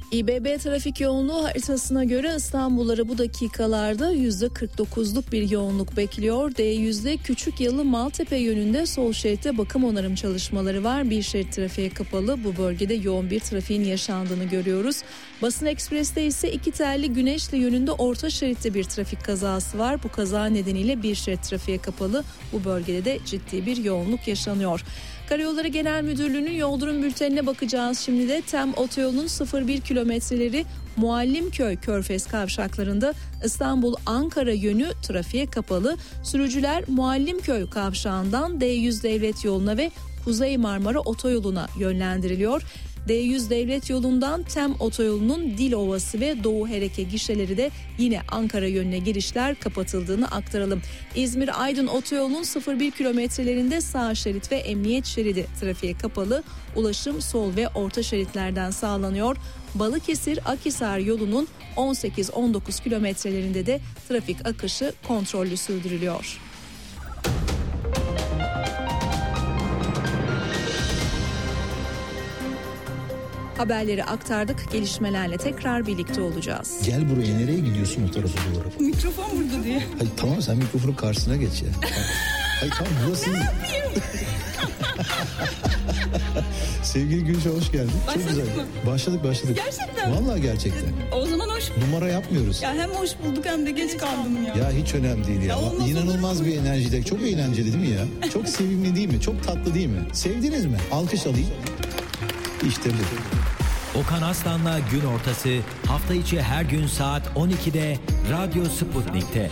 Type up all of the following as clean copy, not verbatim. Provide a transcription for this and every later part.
İBB trafik yoğunluğu haritasına göre İstanbul'ları bu dakikalarda %49'luk bir yoğunluk bekliyor. D100'de Küçükyalı Maltepe yönünde sol şeritte bakım onarım çalışmaları var. Bir şerit trafiğe kapalı. Bu bölgede yoğun bir trafiğin yaşandığını görüyoruz. Basın Ekspres'te ise iki telli Güneşli yönünde orta şeritte bir trafik kazası var. Bu kaza nedeniyle bir şerit trafiğe kapalı. Bu bölgede de ciddi bir yoğunluk yaşanıyor. Karayolları Genel Müdürlüğü'nün yol durum bültenine bakacağız. Şimdi de TEM otoyolunun 01 kilometreleri Muallimköy Körfez kavşaklarında İstanbul-Ankara yönü trafiğe kapalı. Sürücüler Muallimköy kavşağından D100 devlet yoluna ve Kuzey Marmara otoyoluna yönlendiriliyor. D100 devlet yolundan TEM otoyolunun Dilovası ve Doğu Hereke gişeleri de yine Ankara yönüne girişler kapatıldığını aktaralım. İzmir-Aydın otoyolunun 01 kilometrelerinde sağ şerit ve emniyet şeridi trafiğe kapalı. Ulaşım sol ve orta şeritlerden sağlanıyor. Balıkesir-Akhisar yolunun 18-19 kilometrelerinde de trafik akışı kontrollü sürdürülüyor. Haberleri aktardık. Gelişmelerle tekrar birlikte olacağız. Gel buraya, nereye gidiyorsun o tarafa doğru? Mikrofon burada diye. Hayır tamam, sen mikrofonun karşısına geç ya. Hayır tamam, burası... Ne yapayım? Sevgili Gülşah, hoş geldin. Başladık Çok güzel. mı? Başladık. Gerçekten. Vallahi gerçekten. O zaman hoş. Numara yapmıyoruz. Ya hem hoş bulduk hem de geç kaldım ya. Ya hiç önemli değil ya. Ya olmaz İnanılmaz olur. bir enerjide. Çok eğlenceli değil mi ya? Çok sevimli değil mi? Çok tatlı değil mi? Sevdiniz mi? Alkış alayım. İşte bu. Okan Aslan'la gün ortası hafta içi her gün saat 12'de Radyo Sputnik'te.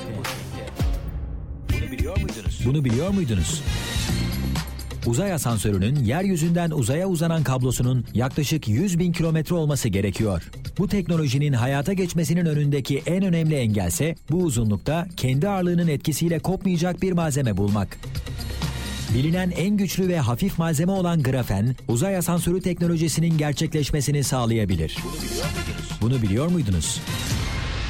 Bunu biliyor muydunuz? Uzay asansörünün yeryüzünden uzaya uzanan kablosunun yaklaşık 100.000 kilometre olması gerekiyor. Bu teknolojinin hayata geçmesinin önündeki en önemli engelse bu uzunlukta kendi ağırlığının etkisiyle kopmayacak bir malzeme bulmak. Bilinen en güçlü ve hafif malzeme olan grafen, uzay asansörü teknolojisinin gerçekleşmesini sağlayabilir. Bunu biliyor muydunuz?